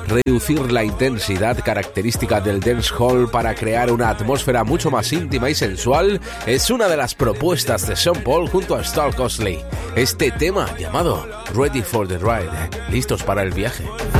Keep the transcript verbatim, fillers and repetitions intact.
reducir la intensidad característica del dancehall para crear una atmósfera mucho más íntima y sensual es una de las propuestas de Sean Paul junto a Star Costley. Este tema llamado Ready for the Ride, listos para el viaje.